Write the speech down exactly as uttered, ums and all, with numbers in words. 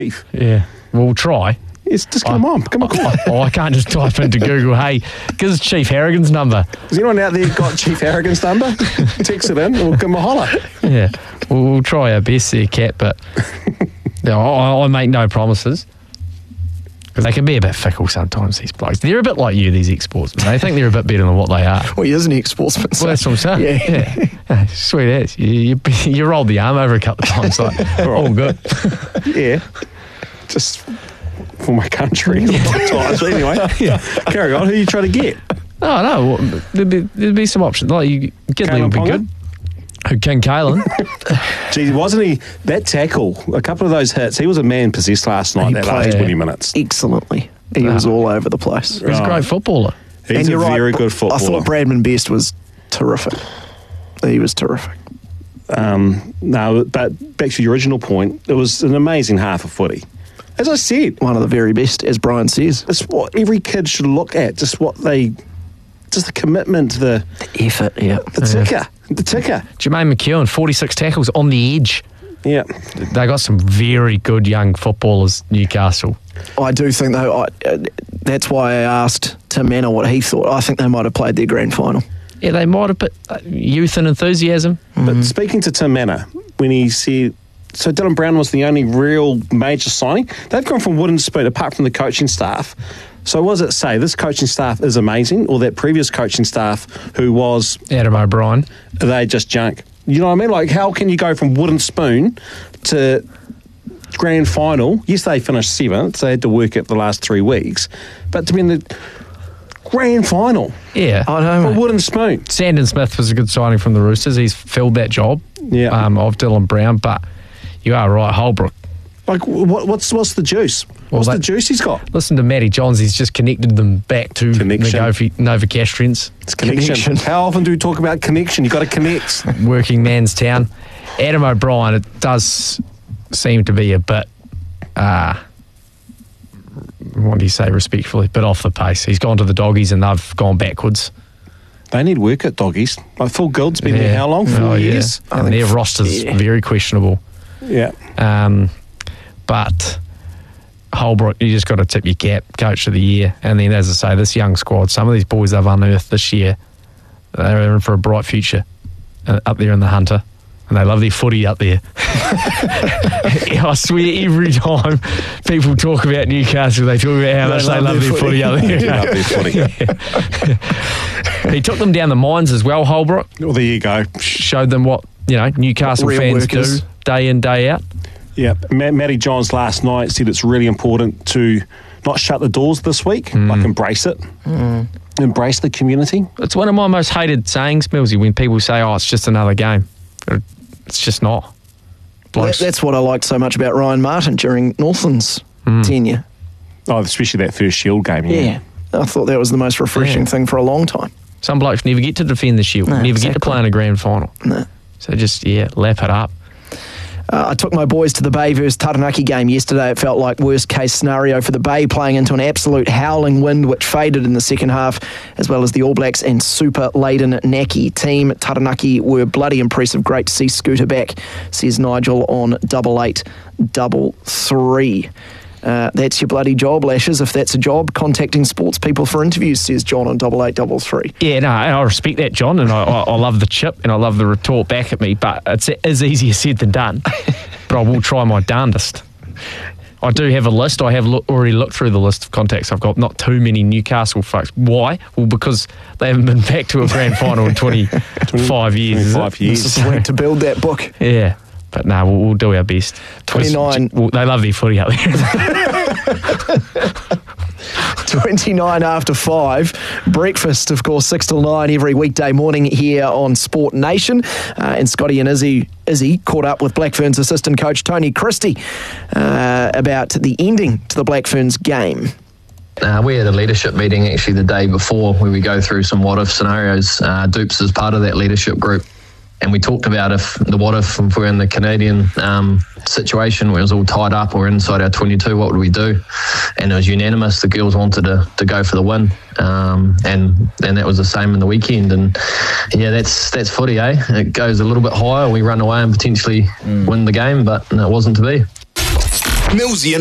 Yeah, we'll try. Yes, just come I, on, come on. I, oh, I can't just type into Google, hey, give us Chief Harrigan's number. Has anyone out there got Chief Harrigan's number? Text it in, we'll give him a holler. Yeah, we'll, we'll try our best there, Kat, but no, I, I make no promises. Because they can be a bit fickle sometimes, these blokes. They're a bit like you, these ex-sportsmen. They think they're a bit better than what they are. Well, he is an ex-sportsman. So. Well, that's what I'm saying. Yeah. yeah. yeah. Sweet as. You, you, you rolled the arm over a couple of times. Like, all good. Yeah. Just for my country. Times. Anyway, yeah. Carry on. Who are you trying to get? Oh, no. Well, there'd, be, there'd be some options. Like, you Gidley would be good. Who, King Kalen. Gee, wasn't he, that tackle, a couple of those hits, he was a man possessed last night, he that played last twenty minutes. Excellently. He wow. was all over the place. He's a great footballer. He's and a you're very right, good footballer. I thought Bradman Best was terrific. He was terrific. Um, no, but back to your original point, it was an amazing half of footy. As I said, one of the very best, as Brian says. It's what every kid should look at, just what they, just the commitment, the, the effort, yeah. The ticker, yeah. the ticker. Jermaine McKeown, forty-six tackles on the edge. Yeah. They got some very good young footballers, Newcastle. I do think, though, I, uh, that's why I asked Tim Manor what he thought. I think they might have played their grand final. Yeah, they might have put uh, youth and enthusiasm. But mm-hmm. speaking to Tim Manor, when he said, so Dylan Brown was the only real major signing. They've gone from wood and spoon, apart from the coaching staff. So what does it say? This coaching staff is amazing, or that previous coaching staff who was... Adam O'Brien. Are they just junk? You know what I mean? Like, how can you go from wood and spoon to grand final? Yes, they finished seventh. They had to work it the last three weeks. But to be in the grand final. Yeah. I know. For wood and spoon. Sandon Smith was a good signing from the Roosters. He's filled that job yeah. um, of Dylan Brown. But you are right, Holbrook. Like, what, what's what's the juice? What's well, that, the juice he's got? Listen to Matty Johns. He's just connected them back to Novocastrians. Novocastrians. It's connection. connection. How often do we talk about connection? You've got to connect. Working man's town. Adam O'Brien, it does seem to be a bit, uh, what do you say respectfully, bit off the pace. He's gone to the Doggies and they've gone backwards. They need work at Doggies. Like Phil Gould's been yeah. there how long? Four oh, years? Yeah. And their roster's yeah. very questionable. Yeah. Um, but Holbrook, you just got to tip your cap, coach of the year. And then, as I say, this young squad, some of these boys they've unearthed this year, they're in for a bright future uh, up there in the Hunter. And they love their footy up there. I swear every time people talk about Newcastle, they talk about how much they love their footy up there. They love their footy. Yeah. He took them down the mines as well, Holbrook. Well, there you go. Showed them what, you know, Newcastle Real fans workers. do day in, day out. Yeah, Matty Johns last night said it's really important to not shut the doors this week, mm. like embrace it. Mm. Embrace the community. It's one of my most hated sayings, Millsy, when people say, oh, it's just another game. It's just not. Well, that's what I liked so much about Ryan Martin during Northland's mm. tenure. Oh, especially that first Shield game. Yeah, yeah. I thought that was the most refreshing yeah. thing for a long time. Some blokes never get to defend the Shield, no, never exactly. get to play in a grand final. No. So just, yeah, lap it up. Uh, I took my boys to the Bay versus Taranaki game yesterday. It felt like worst case scenario for the Bay, playing into an absolute howling wind which faded in the second half, as well as the All Blacks and super laden Naki team. Taranaki were bloody impressive. Great to see Scooter back, says Nigel on double eight double three. Uh, that's your bloody job, Lashes. If that's a job, contacting sports people for interviews, says John on double eight double three. Yeah, no, I respect that, John, and I, I, I love the chip and I love the retort back at me, but it's, it's easier said than done. But I will try my darndest. I do have a list. I have look, already looked through the list of contacts I've got. Not too many Newcastle folks. Why? Well, because they haven't been back to a grand final in twenty-five years. twenty-five years. This is when to build that book. Yeah. But no, we'll, we'll do our best. twenty-nine Well, they love their footy up there. twenty-nine after five. Breakfast, of course, six till nine every weekday morning here on Sport Nation. Uh, and Scotty and Izzy, Izzy caught up with Black Ferns assistant coach Tony Christie uh, about the ending to the Black Ferns game. Uh, we had a leadership meeting actually the day before where we go through some what-if scenarios. Uh, Dupes is part of that leadership group. And we talked about if the what if, if we're in the Canadian um, situation where it was all tied up or inside our twenty-two, what would we do? And it was unanimous. The girls wanted to, to go for the win. Um, and and that was the same in the weekend. And yeah, that's that's footy, eh? It goes a little bit higher. We run away and potentially mm. win the game, but it wasn't to be. Millsy and